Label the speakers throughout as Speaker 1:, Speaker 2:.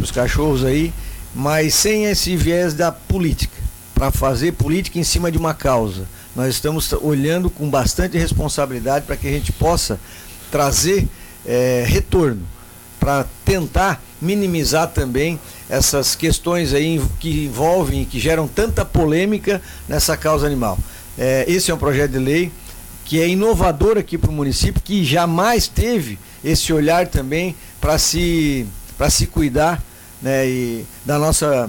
Speaker 1: os cachorros aí, mas sem esse viés da política, para fazer política em cima de uma causa. Nós estamos olhando com bastante responsabilidade para que a gente possa trazer retorno, para tentar minimizar também essas questões aí que envolvem e que geram tanta polêmica nessa causa animal. Esse é um projeto de lei que é inovador aqui para o município, que jamais teve esse olhar também para se cuidar, né, e da nossa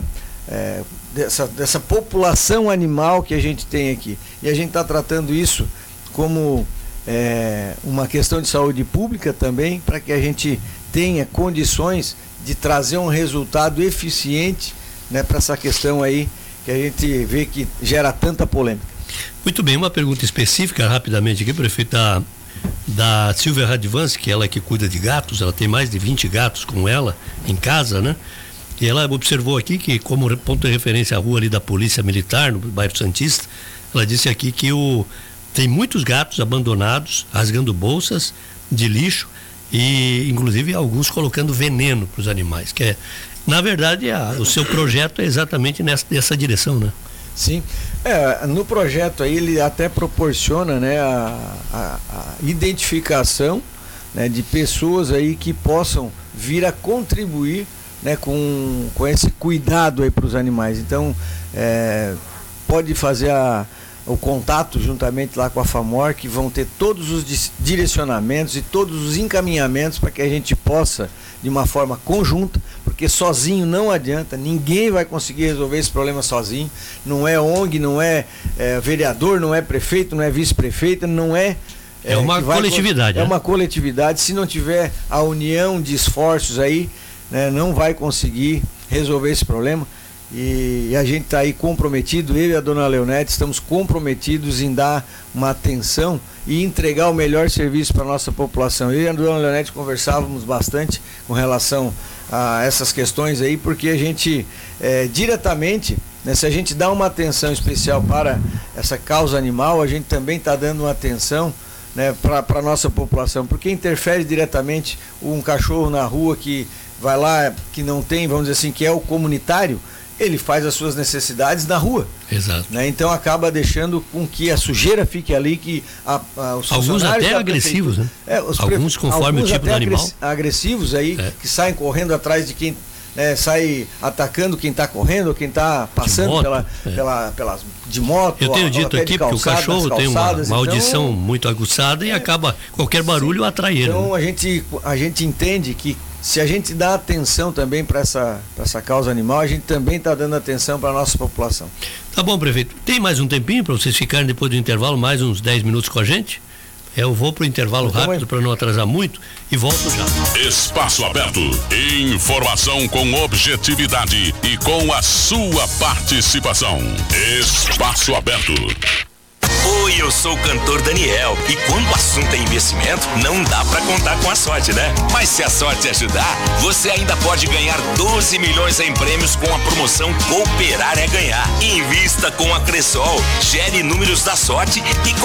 Speaker 1: dessa população animal que a gente tem aqui. E a gente está tratando isso como uma questão de saúde pública também, para que a gente tenha condições de trazer um resultado eficiente, né, para essa questão aí que a gente vê que gera tanta polêmica.
Speaker 2: Muito bem, uma pergunta específica rapidamente aqui, prefeito, da Silvia Radvans, que ela é que cuida de gatos, ela tem mais de 20 gatos com ela em casa, né? E ela observou aqui que, como ponto de referência à rua ali da Polícia Militar, no bairro Santista, ela disse aqui que tem muitos gatos abandonados, rasgando bolsas de lixo e, inclusive, alguns colocando veneno para os animais, que na verdade, o seu projeto é exatamente nessa direção, né?
Speaker 1: Sim, no projeto aí ele até proporciona, né, a identificação, né, de pessoas aí que possam vir a contribuir, né, com esse cuidado aí para os animais. Então, pode fazer o contato juntamente lá com a FAMOR, que vão ter todos os direcionamentos e todos os encaminhamentos para que a gente possa, de uma forma conjunta, porque sozinho não adianta, ninguém vai conseguir resolver esse problema sozinho. Não é ONG, não é vereador, não é prefeito, não é vice-prefeito, não é...
Speaker 2: É uma coletividade.
Speaker 1: É uma coletividade. Se não tiver a união de esforços aí, né, não vai conseguir resolver esse problema. E a gente está aí comprometido, eu e a dona Leonete estamos comprometidos em dar uma atenção e entregar o melhor serviço para a nossa população. Eu e a dona Leonete conversávamos bastante com relação a essas questões aí, porque a gente diretamente, né, se a gente dá uma atenção especial para essa causa animal, a gente também está dando uma atenção, né, para a nossa população, porque interfere diretamente um cachorro na rua que vai lá, que não tem, vamos dizer assim, que é o comunitário, ele faz as suas necessidades na rua.
Speaker 2: Exato.
Speaker 1: Né? Então acaba deixando com que a sujeira fique ali, que os
Speaker 2: alguns até agressivos, né? Alguns conforme o tipo do animal.
Speaker 1: Agressivos aí, que saem correndo atrás de quem sai atacando quem está correndo, ou quem está passando de moto.
Speaker 2: Eu tenho dito aqui que o cachorro tem uma audição muito aguçada e acaba qualquer barulho atrai ele.
Speaker 1: Então a gente entende que se a gente dá atenção também para essa causa animal, a gente também está dando atenção para a nossa população.
Speaker 2: Tá bom, prefeito. Tem mais um tempinho para vocês ficarem depois do intervalo, mais uns 10 minutos com a gente? Eu vou para o intervalo rápido para não atrasar muito e volto já.
Speaker 3: Espaço Aberto. Informação com objetividade e com a sua participação. Espaço Aberto.
Speaker 4: Oi, eu sou o cantor Daniel e quando o assunto é investimento, não dá pra contar com a sorte, né? Mas se a sorte ajudar, você ainda pode ganhar 12 milhões em prêmios com a promoção Cooperar é Ganhar. Invista com a Cressol, gere números da sorte e